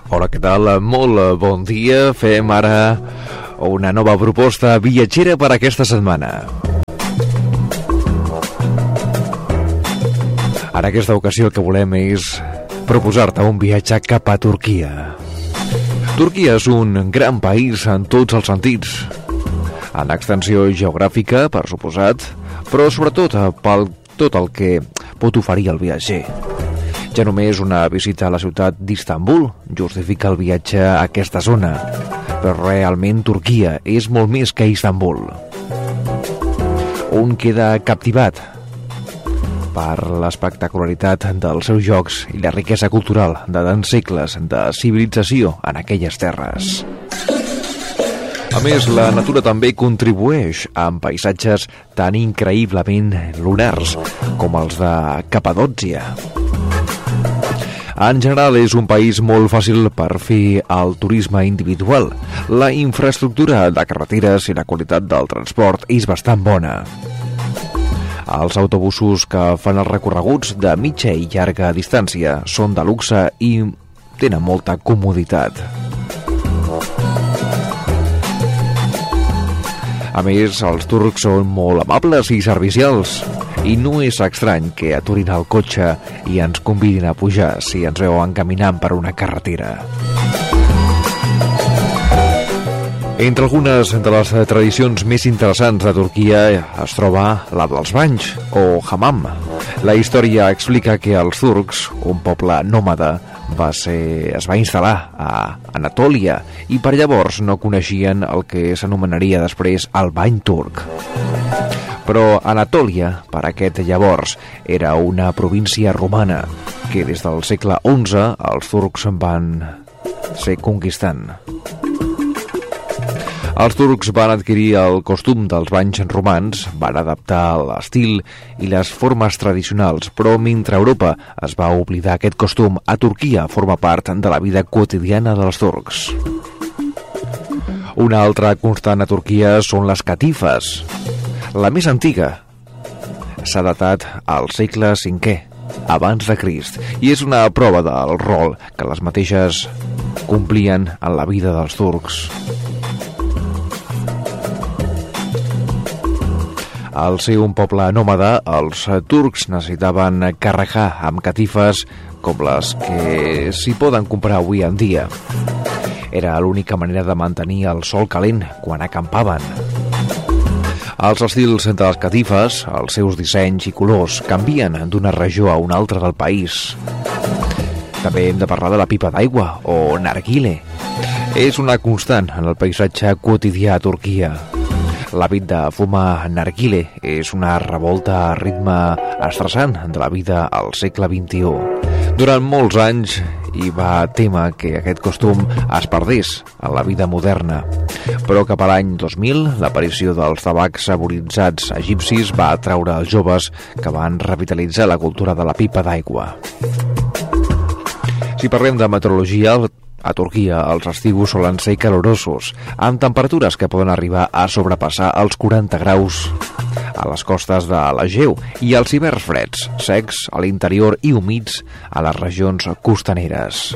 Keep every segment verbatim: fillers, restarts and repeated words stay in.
Hola, què tal? Molt bon dia. Fem ara una nova proposta viatgera per aquesta setmana. En aquesta ocasió el que volem és proposar-te un viatge cap a Turquia. Turquia és un gran país en tots els sentits. En extensió geogràfica, per suposat, però sobretot pel tot el que pot oferir el viatger. Ja només una visita a la ciutat d'Istanbul justifica el viatge a aquesta zona, però realment Turquia és molt més que Istanbul. Un queda captivat per l'espectacularitat dels seus jocs i la riquesa cultural de tants segles de civilització en aquelles terres. A més, la natura també contribueix amb paisatges tan increïblement lunars com els de Capadòcia. En general, és un país molt fàcil per fer el turisme individual. La infraestructura de carreteres i la qualitat del transport és bastant bona. Els autobusos que fan els recorreguts de mitja i llarga distància són de luxe i tenen molta comoditat. A més, els turcs són molt amables i servicials. I no és estrany que aturin el cotxe i ens convidin a pujar si ens veuen caminant per una carretera. Entre algunes de les tradicions més interessants de Turquia es troba la dels banys, o hammam. La història explica que els turcs, un poble nòmada, va ser, es va instal·lar a Anatòlia i per llavors no coneixien el que s'anomenaria després el bany turc. Però Anatòlia, per aquest llavors, era una província romana que des del segle onze els turcs van ser conquistant. Els turcs van adquirir el costum dels banys romans, van adaptar l'estil i les formes tradicionals, però mentre a Europa es va oblidar aquest costum, a Turquia forma part de la vida quotidiana dels turcs. Una altra constant a Turquia són les catifes. La més antiga s'ha datat al segle cinquè, abans de Crist, i és una prova del rol que les mateixes complien en la vida dels turcs. Al ser un poble nòmada, els turcs necessitaven carregar amb catifes com les que s'hi poden comprar avui en dia. Era l'única manera de mantenir el sol calent quan acampaven. Els estils de les catifes, els seus dissenys i colors canvien d'una regió a una altra del país. També hem de parlar de la pipa d'aigua, o narguile. És una constant en el paisatge quotidià a Turquia. L'hàbit de fumar narguile és una revolta a ritme estressant de la vida al segle vint-i-u. Durant molts anys hi va témer que aquest costum es perdés en la vida moderna. Però cap a l'any dos mil, l'aparició dels tabacs saboritzats egipcis va atraure els joves que van revitalitzar la cultura de la pipa d'aigua. Si parlem de meteorologia, a Turquia els estius solen ser calorosos, amb temperatures que poden arribar a sobrepassar els quaranta graus a les costes de l'Egeu i els hiverns freds, secs a l'interior i humits a les regions costaneres.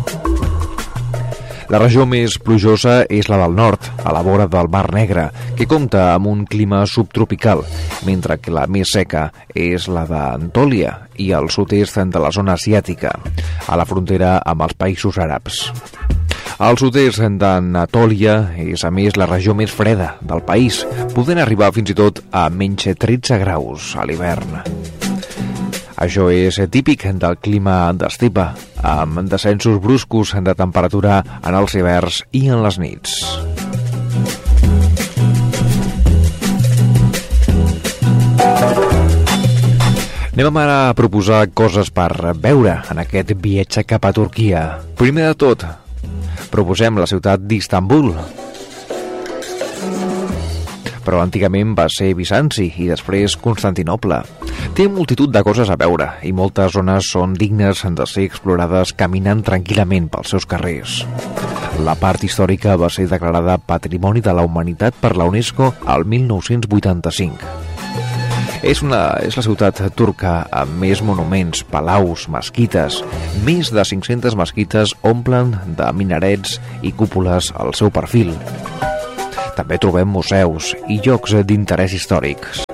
La regió més plujosa és la del nord, a la vora del Mar Negre, que compta amb un clima subtropical, mentre que la més seca és la d'Anatòlia i el sud-est de la zona asiàtica, a la frontera amb els països àrabs. El sud-est d'Anatòlia és, a més, la regió més freda del país, podent arribar fins i tot a menys tretze graus a l'hivern. Això és típic del clima d'estepa, amb descensos bruscos de temperatura en els hiverns i en les nits. Anem ara a proposar coses per veure en aquest viatge cap a Turquia. Primer de tot, proposem la ciutat d'Istanbul. Però antigament va ser Bizanci i després Constantinoble. Té multitud de coses a veure i moltes zones són dignes de ser explorades caminant tranquil·lament pels seus carrers. La part històrica va ser declarada Patrimoni de la Humanitat per la UNESCO al mil nou-cents vuitanta-cinc. És, una, és la ciutat turca amb més monuments, palaus, mesquites. Més de cinc-centes mesquites omplen de minarets i cúpules al seu perfil. També trobem museus i llocs d'interès històrics.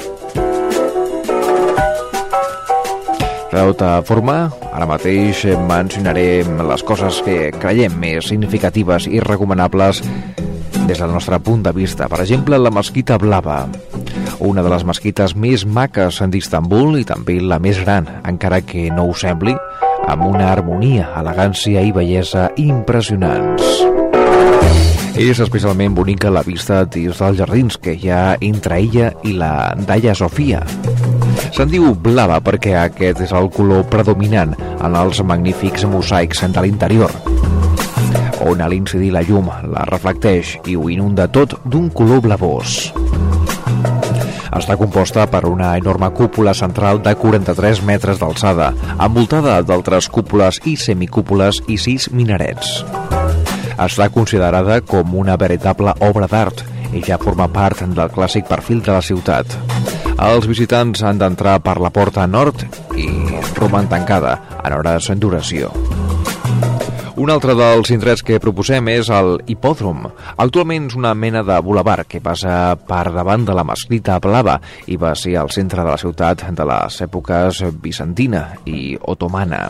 De tota forma, ara mateix mencionaré les coses que creiem més significatives i recomanables des del nostre punt de vista. Per exemple, la Mesquita Blava, una de les mesquites més maques d'Istanbul i també la més gran, encara que no ho sembli, amb una harmonia, elegància i bellesa impressionants. És especialment bonica la vista dins dels jardins que hi ha entre ella i la d'Hagia Sofia. Se'n diu blava perquè aquest és el color predominant en els magnífics mosaics de l'interior, on a l'incidir la llum la reflecteix i ho inunda tot d'un color blavós. Està composta per una enorme cúpula central de quaranta-tres metres d'alçada, envoltada d'altres cúpules i semicúpules i sis minarets. Està considerada com una veritable obra d'art i ja forma part del clàssic perfil de la ciutat. Els visitants han d'entrar per la porta nord i roman tancada en hores d'oració. Un altre dels indrets que proposem és el hipòdrom. Actualment és una mena de bulevard que passa per davant de la Mesquita Blava i va ser el centre de la ciutat de les èpoques bizantina i otomana.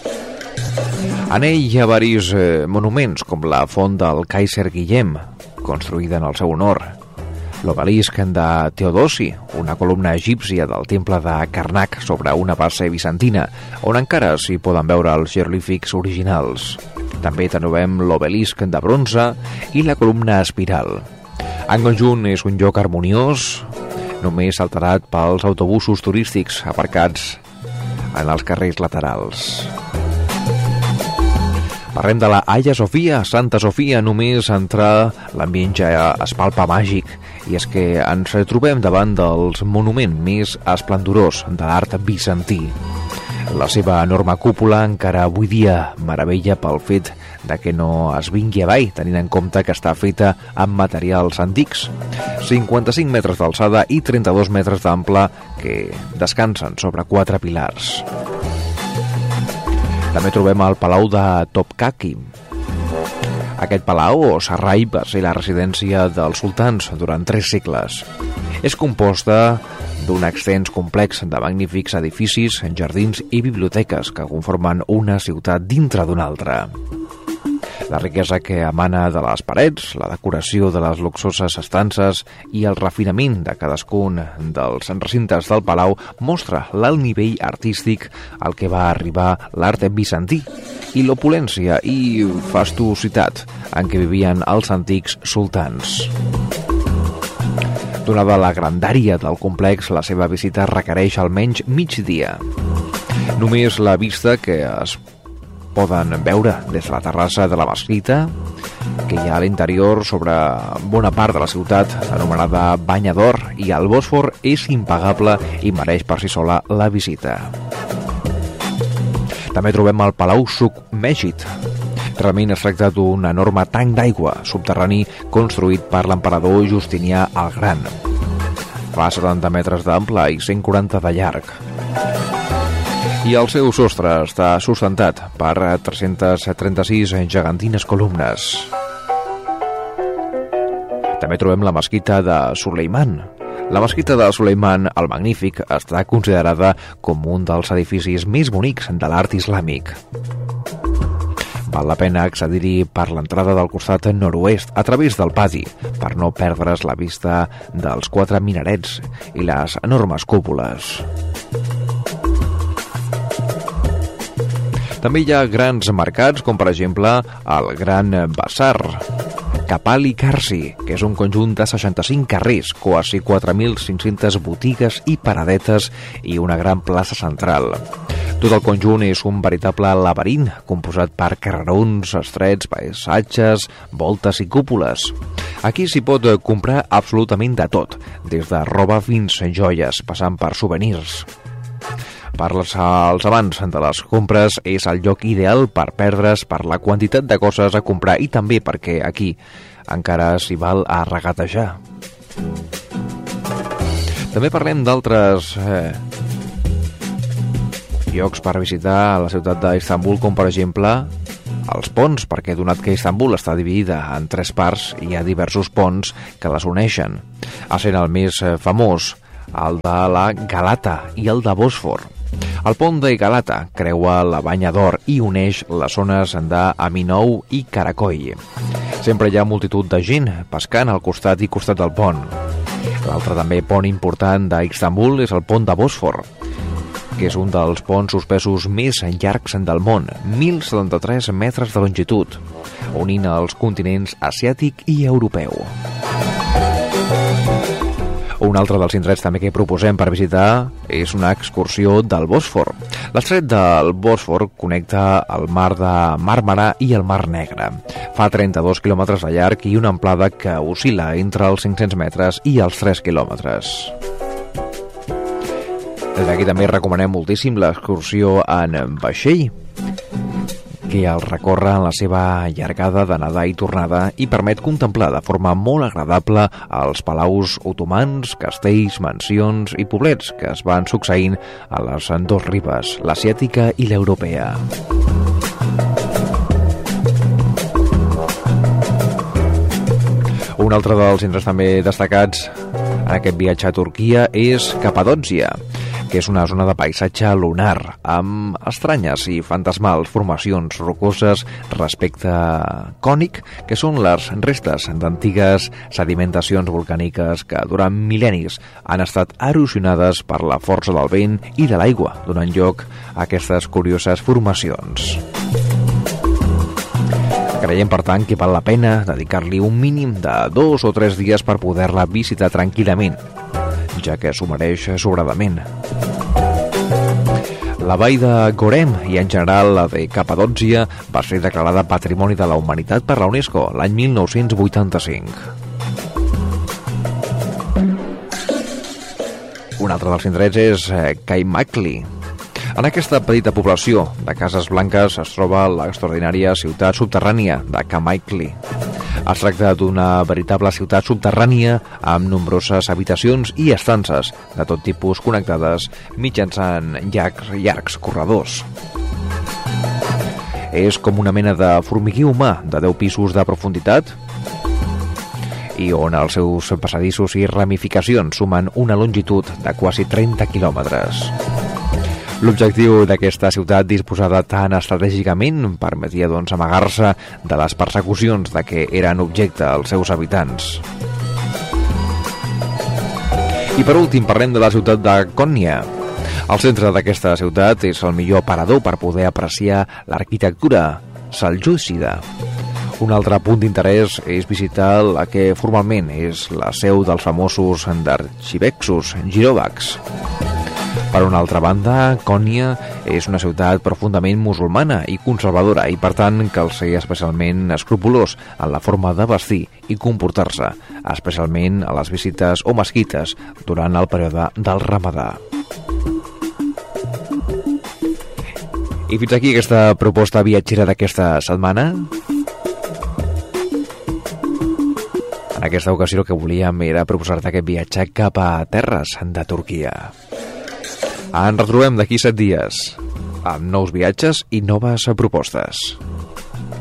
En ell hi ha diversos eh, monuments, com la font del Kaiser Guillem, construïda en el seu honor, l'obelisc de Teodosi, una columna egípcia del temple de Karnak sobre una base bizantina, on encara s'hi poden veure els jeroglífics originals. També trobem l'obelisc de bronze i la columna espiral. En conjunt és un lloc harmoniós, només alterat pels autobusos turístics aparcats en els carrers laterals. Parlem de la Hagia Sofia, Santa Sofia. Només entrar l'ambient ja es palpa màgic, i és que ens trobem davant dels monuments més esplendorós de l'art bizantí. La seva enorme cúpula encara avui dia meravella pel fet de que no es vingui avall, tenint en compte que està feta amb materials antics. cinquanta-cinc metres d'alçada i trenta-dos metres d'ample que descansen sobre quatre pilars. També trobem el Palau de Topkapı. Aquest palau o serrall va ser la residència dels sultans durant tres segles. És composta d'un extens complex de magnífics edificis, jardins i biblioteques que conformen una ciutat dintre d'una altra. La riquesa que emana de les parets, la decoració de les luxoses estances i el refinament de cadascun dels recintes del palau mostra l'alt nivell artístic al que va arribar l'art bizantí i l'opulència i fastuositat en què vivien els antics sultans. Donada la grandària del complex, la seva visita requereix almenys mig dia. Només la vista que es poden veure des de la terrassa de la mesquita, que hi ha a l'interior sobre bona part de la ciutat, anomenada Banya d'Or, i el Bòsfor és impagable i mereix per si sola la visita. També trobem el Palau Sukmejit. Realment es tracta d'un enorme tanc d'aigua subterrani construït per l'emperador Justinià el Gran. Fa setanta metres d'ample i cent quaranta de llarg. I el seu sostre està sustentat per tres-centes trenta-sis gegantines columnes. També trobem la mesquita de Suleiman. La mesquita de Suleiman el Magnífic està considerada com un dels edificis més bonics de l'art islàmic. Val la pena accedir-hi per l'entrada del costat nord-oest a través del pati, per no perdre's la vista dels quatre minarets i les enormes cúpules. També hi ha grans mercats, com per exemple el Gran Bazar, Kapali Karsi, que és un conjunt de seixanta-cinc carrers, quasi quatre mil cinc-centes botigues i paradetes i una gran plaça central. Tot el conjunt és un veritable laberint, composat per carrerons estrets, paisatges, voltes i cúpules. Aquí s'hi pot comprar absolutament de tot, des de roba fins a joies, passant per souvenirs. Per als abans de les compres és el lloc ideal per perdre's per la quantitat de coses a comprar i també perquè aquí encara s'hi val a regatejar. També parlem d'altres eh, llocs per visitar a la ciutat d'Istanbul, com per exemple els ponts, perquè donat que Istanbul està dividida en tres parts, hi ha diversos ponts que les uneixen. Essent el més famós, el de la Galata i el de Bòsfor. El pont de Galata creua la Banya d'Or i uneix les zones d'Aminou i Karakoy. Sempre hi ha multitud de gent pescant al costat i costat del pont. L'altre també pont important d'Istanbul és el pont de Bòsfor, que és un dels ponts suspesos més llargs del món, mil setanta-tres metres de longitud, unint els continents asiàtic i europeu. Un altre dels indrets també que proposem per visitar és una excursió del Bòsfor. L'estret del Bòsfor connecta el mar de Màrmara i el mar Negre. Fa trenta-dos quilòmetres de llarg i una amplada que oscil·la entre els cinc-cents metres i els tres quilòmetres. Des d'aquí també recomanem moltíssim l'excursió en vaixell, que el recorre en la seva llargada d'anada i tornada i permet contemplar de forma molt agradable els palaus otomans, castells, mansions i poblets que es van succeint a les dues ribes, l'asiàtica i l'europea. Un altre dels indrets també destacats en aquest viatge a Turquia és Capadòcia, que és una zona de paisatge lunar, amb estranyes i fantasmals formacions rocoses respecte cònic, que són les restes d'antigues sedimentacions volcàniques que durant mil·lennis han estat erosionades per la força del vent i de l'aigua, donant lloc a aquestes curioses formacions. Creiem, per tant, que val la pena dedicar-li un mínim de dos o tres dies per poder-la visitar tranquil·lament, ja que s'ho mereix sobradament. La vall de Gorem i en general la de Capadòcia va ser declarada Patrimoni de la Humanitat per la UNESCO l'any mil nou-cents vuitanta-cinc. Un altre dels indrets és Kaymakli. En aquesta petita població de cases blanques es troba l'extraordinària ciutat subterrània de Kaymakli. Es tracta d'una veritable ciutat subterrània amb nombroses habitacions i estances de tot tipus connectades mitjançant llargs, llargs corredors. És com una mena de formiguer humà de deu pisos de profunditat i on els seus passadissos i ramificacions sumen una longitud de quasi trenta quilòmetres. L'objectiu d'aquesta ciutat, disposada tan estratègicament, permetia doncs amagar-se de les persecucions de què eren objecte els seus habitants. I per últim parlem de la ciutat de Konya. El centre d'aquesta ciutat és el millor aparador per poder apreciar l'arquitectura seljúcida. Un altre punt d'interès és visitar la que formalment és la seu dels famosos Arxivexos Girovacs. Per una altra banda, Konya és una ciutat profundament musulmana i conservadora i, per tant, cal ser especialment escrupolós en la forma de vestir i comportar-se, especialment a les visites o mesquites durant el període del Ramadà. I fins aquí aquesta proposta viatgera d'aquesta setmana. En aquesta ocasió el que volíem era proposar-te aquest viatge cap a terres de Turquia. Ens retrobem d'aquí set dies amb nous viatges i noves propostes.